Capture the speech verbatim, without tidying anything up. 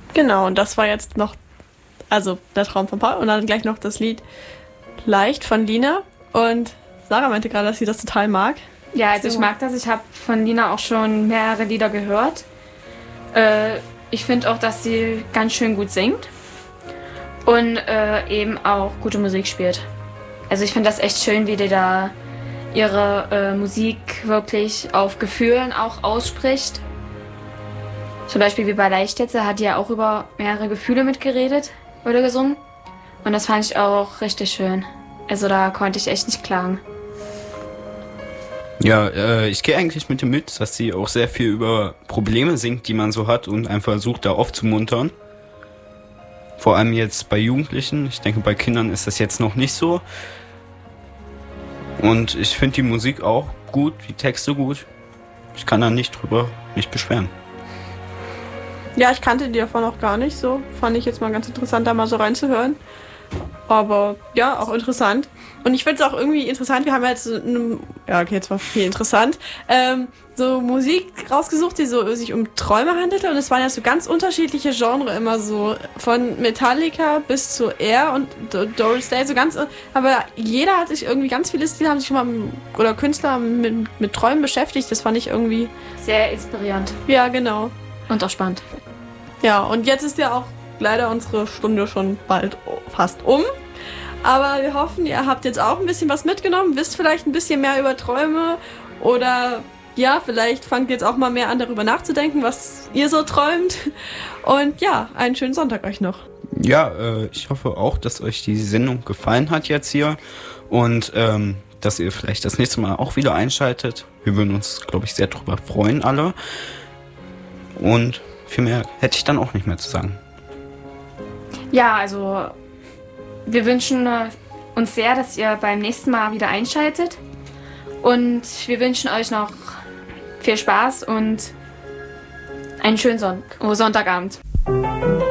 Genau, und das war jetzt noch, also der Traum von Paul und dann gleich noch das Lied Leicht von Lina. Und Sarah meinte gerade, dass sie das total mag. Ja, also so. Ich mag das. Ich habe von Lina auch schon mehrere Lieder gehört. Äh, ich finde auch, dass sie ganz schön gut singt und äh, eben auch gute Musik spielt. Also ich finde das echt schön, wie die da ihre äh, Musik wirklich auf Gefühlen auch ausspricht. Zum Beispiel wie bei Leicht jetzt, da hat die ja auch über mehrere Gefühle mitgeredet oder gesungen. Und das fand ich auch richtig schön. Also da konnte ich echt nicht klagen. Ja, äh, ich gehe eigentlich mit dem mit, dass sie auch sehr viel über Probleme singt, die man so hat und einfach versucht, da aufzumuntern. Vor allem jetzt bei Jugendlichen. Ich denke, bei Kindern ist das jetzt noch nicht so. Und ich finde die Musik auch gut, die Texte gut. Ich kann da nicht drüber mich beschweren. Ja, ich kannte die davon auch gar nicht so. Fand ich jetzt mal ganz interessant, da mal so reinzuhören. Aber ja, auch interessant. Und ich finde es auch irgendwie interessant, wir haben jetzt so eine, ja okay, jetzt war viel interessant, ähm, so Musik rausgesucht, die so sich um Träume handelte und es waren ja so ganz unterschiedliche Genres immer so, von Metallica bis zu Air und Doris Day, so ganz, aber jeder hat sich irgendwie, ganz viele Stile haben sich schon mal, oder Künstler mit, mit Träumen beschäftigt, das fand ich irgendwie... Sehr inspirierend. Ja, genau. Und auch spannend. Ja, und jetzt ist ja auch leider unsere Stunde schon bald fast um. Aber wir hoffen, ihr habt jetzt auch ein bisschen was mitgenommen, wisst vielleicht ein bisschen mehr über Träume oder ja, vielleicht fangt jetzt auch mal mehr an, darüber nachzudenken, was ihr so träumt. Und ja, einen schönen Sonntag euch noch. Ja, äh, ich hoffe auch, dass euch die Sendung gefallen hat jetzt hier und ähm, dass ihr vielleicht das nächste Mal auch wieder einschaltet. Wir würden uns, glaube ich, sehr darüber freuen alle. Und viel mehr hätte ich dann auch nicht mehr zu sagen. Ja, also wir wünschen uns sehr, dass ihr beim nächsten Mal wieder einschaltet. Und wir wünschen euch noch viel Spaß und einen schönen Son- Sonntagabend.